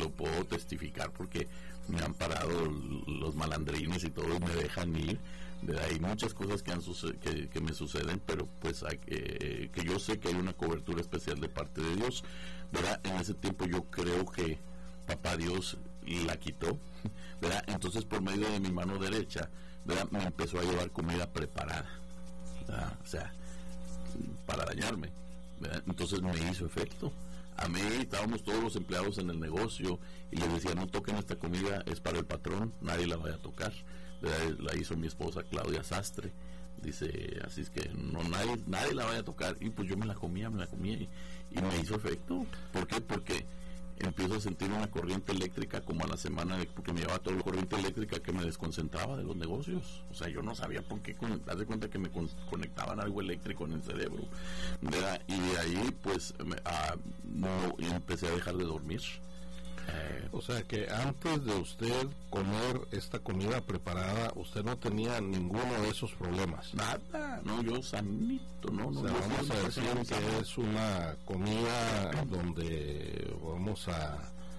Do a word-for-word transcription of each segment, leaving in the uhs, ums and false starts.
lo puedo testificar porque me han parado los malandrines y todos me dejan ir. Hay muchas cosas que, han suce- que, que me suceden, pero pues hay, eh, que yo sé que hay una cobertura especial de parte de Dios, ¿verdad? En ese tiempo yo creo que papá Dios la quitó, ¿verdad? Entonces por medio de mi mano derecha, ¿verdad? Me empezó a llevar comida preparada, ¿verdad? O sea, para dañarme, ¿verdad? Entonces me hizo efecto. A mí estábamos todos los empleados en el negocio y les decía, no toquen esta comida, es para el patrón, nadie la vaya a tocar. La hizo mi esposa Claudia Sastre, dice, así es que no nadie nadie la vaya a tocar, y pues yo me la comía, me la comía y, y me hizo efecto. ¿Por qué? Porque empiezo a sentir una corriente eléctrica como a la semana, de, porque me llevaba toda la corriente eléctrica que me desconcentraba de los negocios. O sea, yo no sabía por qué, haz de cuenta que me con, conectaban algo eléctrico en el cerebro, ¿verdad? Y de ahí pues me, ah, no, empecé a dejar de dormir. Eh, o sea que antes de usted comer esta comida preparada, usted no tenía ninguno de esos problemas. Nada, no, yo sanito, no, no. O sea, no vamos no, a decir no, que no, es una comida donde vamos a,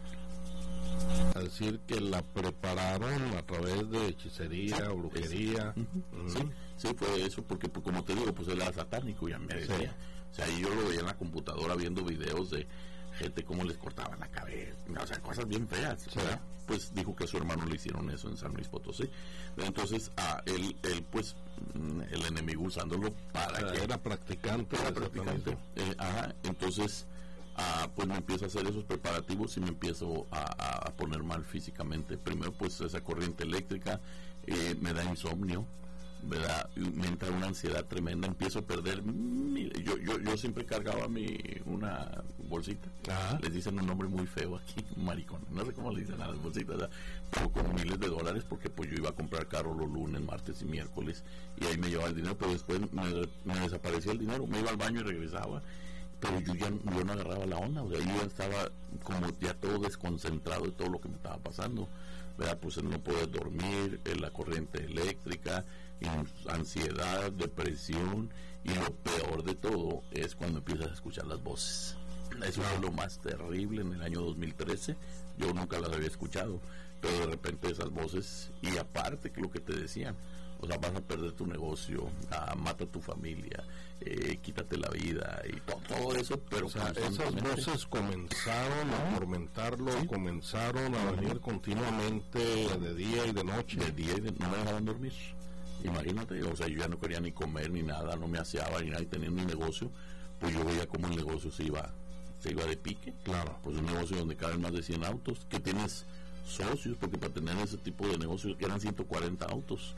a decir que la prepararon a través de hechicería, sí, o brujería. Es, uh-huh, uh-huh. Sí, sí, fue eso, porque pues, como te digo, pues él era satánico, ya me decía. Sí. O sea, yo lo veía en la computadora viendo videos de gente como les cortaban la cabeza, o sea, cosas bien feas, sí. ¿verdad? Pues dijo que a su hermano le hicieron eso en San Luis Potosí. Entonces, a él, él pues, el enemigo usándolo para o sea, que... Era practicante. Era practicante. Eh, ajá, entonces, ah, pues me empiezo a hacer esos preparativos y me empiezo a, a poner mal físicamente. Primero, pues, esa corriente eléctrica, eh, me da insomnio, ¿verdad? Me entra una ansiedad tremenda, empiezo a perder mi, yo, yo yo siempre cargaba mi una bolsita. Ajá. Les dicen un nombre muy feo aquí, maricón, no sé cómo le dicen a las bolsitas, ¿verdad? Pero con miles de dólares, porque pues yo iba a comprar carro los lunes, martes y miércoles, y ahí me llevaba el dinero, pero después me, me desaparecía el dinero, me iba al baño y regresaba, pero yo ya yo no agarraba la onda, o sea, yo ya estaba como ya todo desconcentrado de todo lo que me estaba pasando, ¿verdad? Pues el no poder dormir, la corriente eléctrica, ansiedad, depresión, y lo peor de todo es cuando empiezas a escuchar las voces. Eso fue lo más terrible en el año dos mil trece. Yo nunca las había escuchado, pero de repente esas voces, y aparte que lo que te decían, o sea, vas a perder tu negocio, ah, mata a tu familia, eh, quítate la vida y todo, todo eso, pero o sea, esas voces comenzaron a atormentarlo, ¿sí? Comenzaron a venir continuamente de día y de noche. De día y de no me dejaban dormir. Imagínate, o sea, yo ya no quería ni comer ni nada, no me aseaba ni nada, y teniendo un negocio, pues yo veía como el negocio se iba, se iba de pique. Claro. Pues un negocio donde caben más de cien autos, que tienes socios, porque para tener ese tipo de negocios eran ciento cuarenta autos,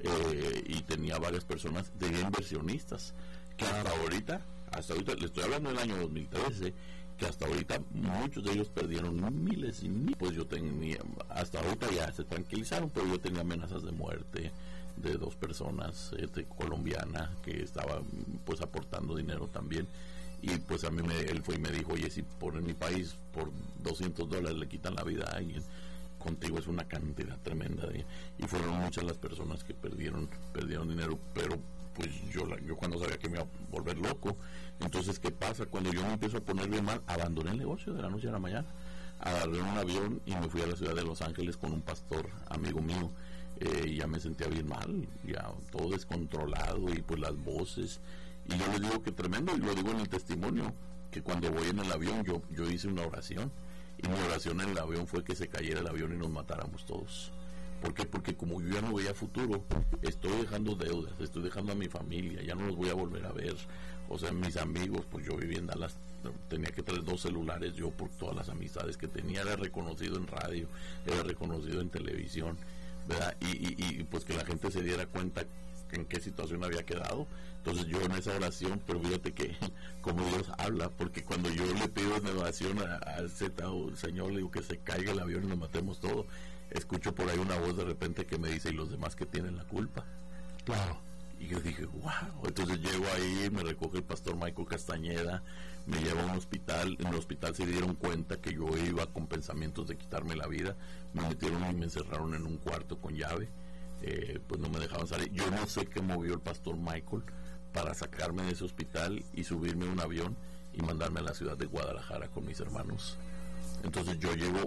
eh, y tenía varias personas, tenía inversionistas, que hasta ahorita, hasta ahorita, le estoy hablando del año dos mil trece, que hasta ahorita muchos de ellos perdieron miles y miles. Pues yo tenía, hasta ahorita ya se tranquilizaron, pero yo tenía amenazas de muerte de dos personas, este, colombiana, que estaba pues aportando dinero también, y pues a mí me, él fue y me dijo, oye, si por en mi país por doscientos dólares le quitan la vida a alguien, contigo es una cantidad tremenda de, y fueron muchas las personas que perdieron perdieron dinero, pero pues yo yo cuando sabía que me iba a volver loco. Entonces, ¿qué pasa? Cuando yo me empiezo a poner bien mal, abandoné el negocio de la noche a la mañana, agarré un avión y me fui a la ciudad de Los Ángeles con un pastor amigo mío. Eh, ya me sentía bien mal, ya todo descontrolado, y pues las voces, y yo les digo que tremendo, y lo digo en el testimonio, que cuando voy en el avión yo, yo hice una oración, y mi oración en el avión fue que se cayera el avión y nos matáramos todos. ¿Por qué? Porque como yo ya no veía futuro, estoy dejando deudas, estoy dejando a mi familia, ya no los voy a volver a ver, o sea, mis amigos, pues yo vivía en Dallas, tenía que traer dos celulares yo por todas las amistades que tenía, era reconocido en radio, era reconocido en televisión, ¿verdad? Y, y, y pues que la gente se diera cuenta en qué situación había quedado. Entonces yo en esa oración, pero fíjate que como Dios habla, porque cuando yo le pido en oración al Señor, le digo que se caiga el avión y nos matemos todos, escucho por ahí una voz de repente que me dice, ¿y los demás que tienen la culpa? Claro. Y yo dije, wow. Entonces llego ahí, me recoge el pastor Michael Castañeda, me lleva a un hospital. En el hospital se dieron cuenta que yo iba con pensamientos de quitarme la vida, me metieron y me encerraron en un cuarto con llave, eh, pues no me dejaban salir. Yo no sé qué movió el pastor Michael para sacarme de ese hospital y subirme a un avión y mandarme a la ciudad de Guadalajara con mis hermanos. Entonces yo llevo